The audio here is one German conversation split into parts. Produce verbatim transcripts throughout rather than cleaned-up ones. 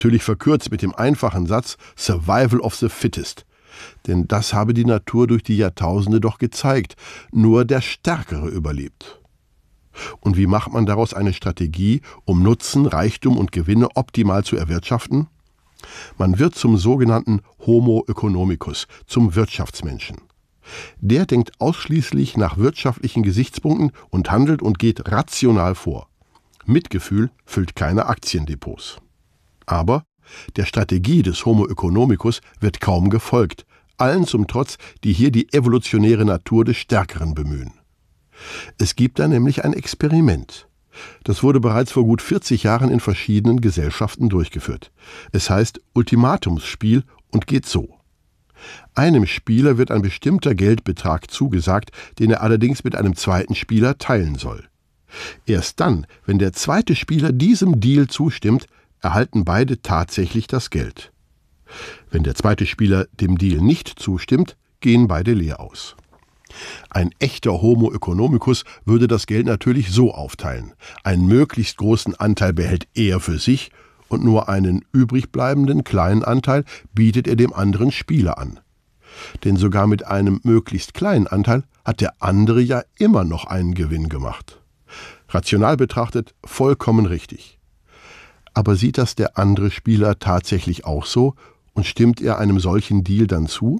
Natürlich verkürzt mit dem einfachen Satz Survival of the Fittest. Denn das habe die Natur durch die Jahrtausende doch gezeigt. Nur der Stärkere überlebt. Und wie macht man daraus eine Strategie, um Nutzen, Reichtum und Gewinne optimal zu erwirtschaften? Man wird zum sogenannten Homo economicus, zum Wirtschaftsmenschen. Der denkt ausschließlich nach wirtschaftlichen Gesichtspunkten und handelt und geht rational vor. Mitgefühl füllt keine Aktiendepots. Aber der Strategie des Homo economicus wird kaum gefolgt, allen zum Trotz, die hier die evolutionäre Natur des Stärkeren bemühen. Es gibt da nämlich ein Experiment. Das wurde bereits vor gut vierzig Jahren in verschiedenen Gesellschaften durchgeführt. Es heißt Ultimatumsspiel und geht so. Einem Spieler wird ein bestimmter Geldbetrag zugesagt, den er allerdings mit einem zweiten Spieler teilen soll. Erst dann, wenn der zweite Spieler diesem Deal zustimmt, erhalten beide tatsächlich das Geld. Wenn der zweite Spieler dem Deal nicht zustimmt, gehen beide leer aus. Ein echter Homo economicus würde das Geld natürlich so aufteilen. Einen möglichst großen Anteil behält er für sich und nur einen übrig bleibenden kleinen Anteil bietet er dem anderen Spieler an. Denn sogar mit einem möglichst kleinen Anteil hat der andere ja immer noch einen Gewinn gemacht. Rational betrachtet vollkommen richtig. Aber sieht das der andere Spieler tatsächlich auch so und stimmt er einem solchen Deal dann zu?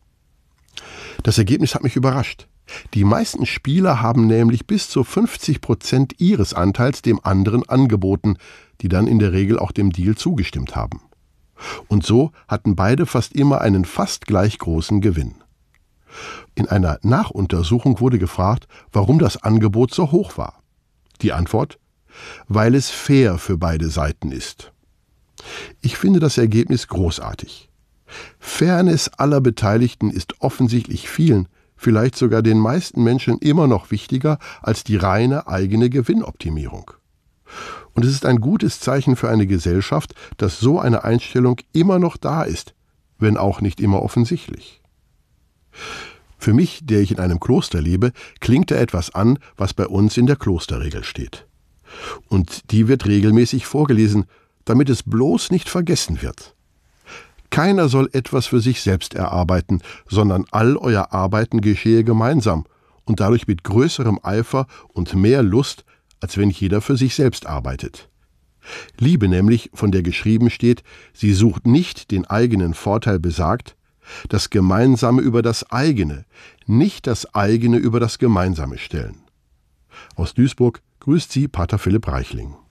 Das Ergebnis hat mich überrascht. Die meisten Spieler haben nämlich bis zu fünfzig Prozent ihres Anteils dem anderen angeboten, die dann in der Regel auch dem Deal zugestimmt haben. Und so hatten beide fast immer einen fast gleich großen Gewinn. In einer Nachuntersuchung wurde gefragt, warum das Angebot so hoch war. Die Antwort: weil es fair für beide Seiten ist. Ich finde das Ergebnis großartig. Fairness aller Beteiligten ist offensichtlich vielen, vielleicht sogar den meisten Menschen immer noch wichtiger als die reine eigene Gewinnoptimierung. Und es ist ein gutes Zeichen für eine Gesellschaft, dass so eine Einstellung immer noch da ist, wenn auch nicht immer offensichtlich. Für mich, der ich in einem Kloster lebe, klingt da etwas an, was bei uns in der Klosterregel steht. Und die wird regelmäßig vorgelesen, damit es bloß nicht vergessen wird. Keiner soll etwas für sich selbst erarbeiten, sondern all euer Arbeiten geschehe gemeinsam und dadurch mit größerem Eifer und mehr Lust, als wenn jeder für sich selbst arbeitet. Liebe nämlich, von der geschrieben steht, sie sucht nicht den eigenen Vorteil besagt, das Gemeinsame über das eigene, nicht das eigene über das Gemeinsame stellen. Aus Duisburg grüßt Sie Pater Philipp Reichling.